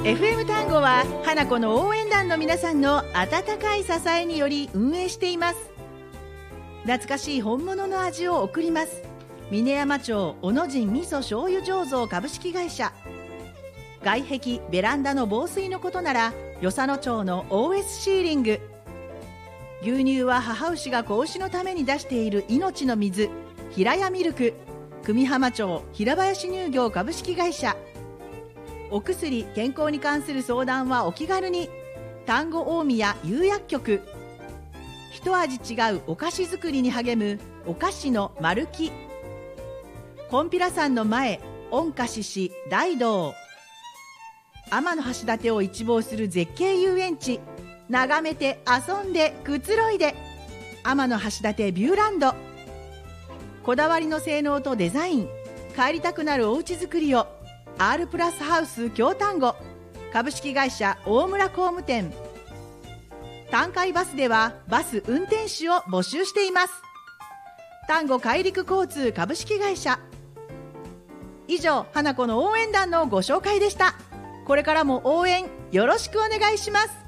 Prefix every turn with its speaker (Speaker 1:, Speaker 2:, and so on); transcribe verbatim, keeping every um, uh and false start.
Speaker 1: エフエム 単語は花子の応援団の皆さんの温かい支えにより運営しています。懐かしい本物の味を送ります。峰山町小野神味噌醤油醸造株式会社。外壁ベランダの防水のことなら与謝野町の オーエス シーリング。牛乳は母牛が子牛のために出している命の水、平屋ミルク。久美浜町平林乳業株式会社。お薬健康に関する相談はお気軽に。丹後大宮釉薬局。一味違うお菓子作りに励むお菓子の丸木。金毘羅山の前御菓子市大道。天橋立を一望する絶景遊園地。眺めて遊んでくつろいで天橋立ビューランド。こだわりの性能とデザイン、帰りたくなるおうち作りを R プラスハウス京丹後株式会社大村工務店。丹海バスではバス運転手を募集しています。丹後海陸交通株式会社。以上、花子の応援団のご紹介でした。これからも応援よろしくお願いします。